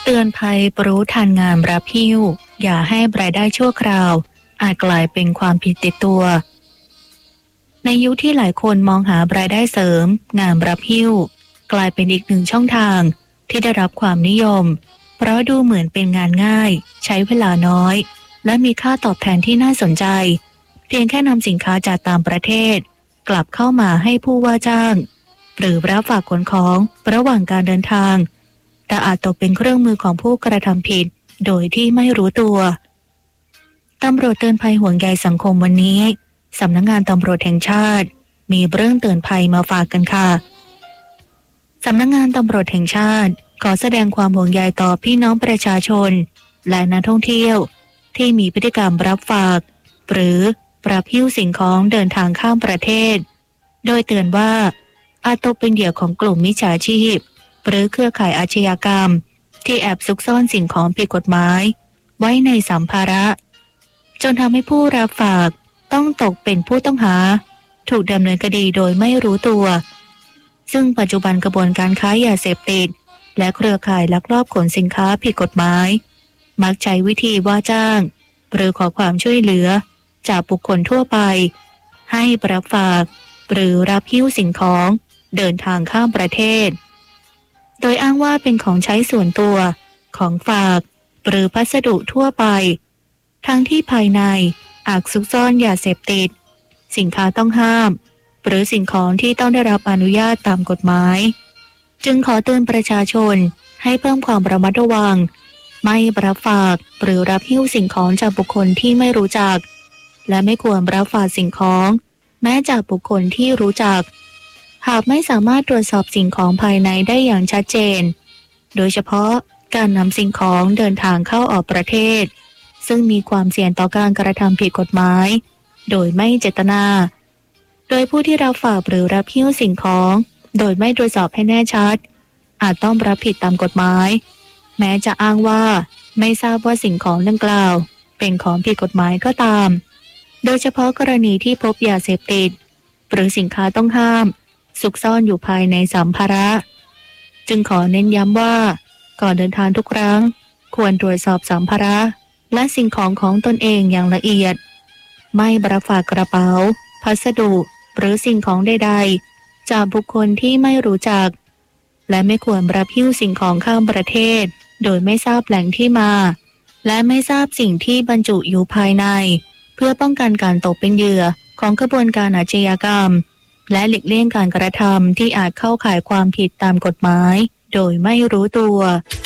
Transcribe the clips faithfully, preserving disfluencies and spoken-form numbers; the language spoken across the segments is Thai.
เตือนภัยรู้ทันงานรับหิ้วอย่าให้รายได้ชั่วคราวอาจกลายเป็นความผิดติดตัวในยุคที่หลายคนมองหารายได้เสริมงานรับหิ้วกลายเป็นอีกหนึ่งช่องทางที่ได้รับความนิยมเพราะดูเหมือนเป็นงานง่ายใช้เวลาน้อยและมีค่าตอบแทนที่น่าสนใจเพียงแค่นำสินค้าจากต่างประเทศกลับเข้ามาให้ผู้ว่าจ้างหรือรับฝากขนของระหว่างการเดินทางแต่อาจตกเป็นเครื่องมือของผู้กระทำผิดโดยที่ไม่รู้ตัวตำรวจเตือนภัยห่วงใยสังคมวันนี้สำนักงานตำรวจแห่งชาติมีเรื่องเตือนภัยมาฝากกันค่ะสำนักงานตำรวจแห่งชาติขอแสดงความห่วงใยต่อพี่น้องประชาชนและนักท่องเที่ยวที่มีพฤติกรรมรับฝากหรือรับหิ้วสิ่งของเดินทางข้ามประเทศโดยเตือนว่าอาจตกเป็นเหยื่อของกลุ่มมิจฉาชีพหรือเครือข่ายอาชญากรรมที่แอบซุกซ่อนสิ่งของผิดกฎหมายไว้ในสัมภาระจนทำให้ผู้รับฝากต้องตกเป็นผู้ต้องหาถูกดำเนินคดีโดยไม่รู้ตัวซึ่งปัจจุบันกระบวนการค้ายาเสพติดและเครือข่ายลักลอบขนสินค้าผิดกฎหมายมักใช้วิธีว่าจ้างหรือขอความช่วยเหลือจากบุคคลทั่วไปให้รับฝากหรือรับหิ้วสิ่งของเดินทางข้ามประเทศโดยอ้างว่าเป็นของใช้ส่วนตัวของฝากหรือพัสดุทั่วไปทั้งที่ภายในอาจซุกซ่อนยาเสพติดสินค้าต้องห้ามหรือสิ่งของที่ต้องได้รับอนุญาตตามกฎหมายจึงขอเตือนประชาชนให้เพิ่มความระมัดระวังไม่รับฝากหรือรับหิ้วสิ่งของจากบุคคลที่ไม่รู้จักและไม่ควรรับฝากสิ่งของแม้จากบุคคลที่รู้จักหากไม่สามารถตรวจสอบสิ่งของภายในได้อย่างชัดเจนโดยเฉพาะการนำสิ่งของเดินทางเข้าออกประเทศซึ่งมีความเสี่ยงต่อการกระทำผิดกฎหมายโดยไม่เจตนาโดยผู้ที่รับฝากหรือรับหิ้วสิ่งของโดยไม่ตรวจสอบให้แน่ชัดอาจต้องรับผิดตามกฎหมายแม้จะอ้างว่าไม่ทราบว่าสิ่งของดังกล่าวเป็นของผิดกฎหมายก็ตามโดยเฉพาะกรณีที่พบยาเสพติดหรือสินค้าต้องห้ามซุกซ่อนอยู่ภายในสัมภาระจึงขอเน้นย้ำว่าก่อนเดินทางทุกครั้งควรตรวจสอบสัมภาระและสิ่งของของตนเองอย่างละเอียดไม่รับฝากกระเป๋าพัสดุหรือสิ่งของใดๆจากบุคคลที่ไม่รู้จักและไม่ควรรับหิ้วสิ่งของข้ามประเทศโดยไม่ทราบแหล่งที่มาและไม่ทราบสิ่งที่บรรจุอยู่ภายในเพื่อป้องกันการตกเป็นเหยื่อของกระบวนการอาชญากรรมและหลีกเลี่ยงการกระทำที่อาจเข้าข่ายความผิดตามกฎหมายโดยไม่รู้ตัว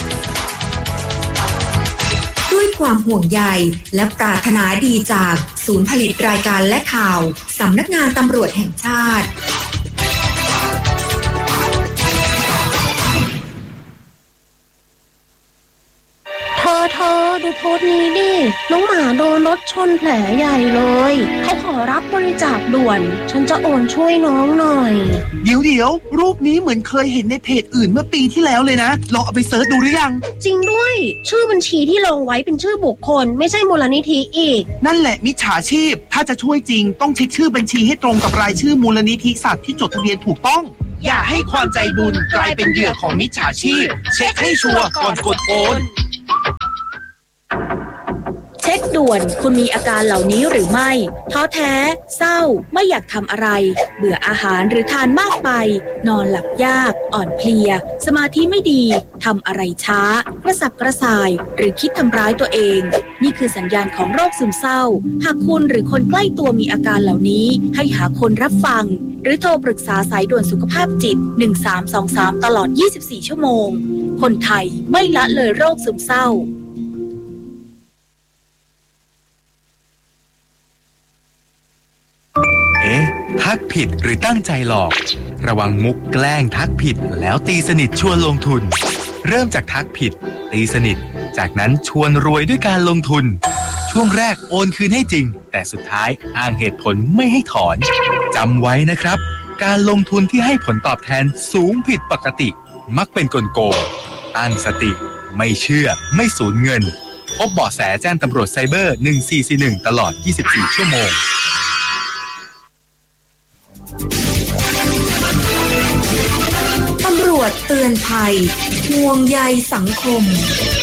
ด้วยความห่วงใยและปรารถนาดีจากศูนย์ผลิตรายการและข่าวสำนักงานตำรวจแห่งชาติเธอเธอดูโพสต์นี้ดิน้องหมาโดนรถชนแผลใหญ่เลยเขาขอรับบริจาคด่วนฉันจะโอนช่วยน้องหน่อยเดี๋ยวเดี๋ยวรูปนี้เหมือนเคยเห็นในเพจอื่นเมื่อปีที่แล้วเลยนะลองเอาไปเสิร์ชดูหรือยังจริงด้วยชื่อบัญชีที่ลงไว้เป็นชื่อบุคคลไม่ใช่มูลนิธิอีกนั่นแหละมิจฉาชีพถ้าจะช่วยจริงต้องเช็คชื่อบัญชีให้ตรงกับรายชื่อมูลนิธิสัตว์ที่จดทะเบียนถูกต้องอย่าให้ความใจบุญกลายเป็นเหยื่อของมิจฉาชีพเช็คให้ชัวร์ก่อนกดโอนเช็คด่วนคุณมีอาการเหล่านี้หรือไม่ท้อแท้เศร้าไม่อยากทำอะไรเบื่ออาหารหรือทานมากไปนอนหลับยากอ่อนเพลียสมาธิไม่ดีทำอะไรช้ากระสับกระส่ายหรือคิดทำร้ายตัวเองนี่คือสัญญาณของโรคซึมเศร้าหากคุณหรือคนใกล้ตัวมีอาการเหล่านี้ให้หาคนรับฟังหรือโทรปรึกษาสายด่วนสุขภาพจิตหนึ่งสามสองสามตลอดยี่สิบสี่ชั่วโมงคนไทยไม่ละเลยโรคซึมเศร้าเอ๊ะทักผิดหรือตั้งใจหลอกระวังมุกแกล้งทักผิดแล้วตีสนิทชวนลงทุนเริ่มจากทักผิดตีสนิทจากนั้นชวนรวยด้วยการลงทุนช่วงแรกโอนคืนให้จริงแต่สุดท้ายอ้างเหตุผลไม่ให้ถอนจำไว้นะครับการลงทุนที่ให้ผลตอบแทนสูงผิดปกติมักเป็นกลโกงตั้งสติไม่เชื่อไม่สูญเงินพบเบาะแสแจ้งตำรวจไซเบอร์หนึ่งสี่สี่หนึ่งตลอดยี่สิบสี่ชั่วโมงตำรวจเตืตือนภัยห่วงใยสังคม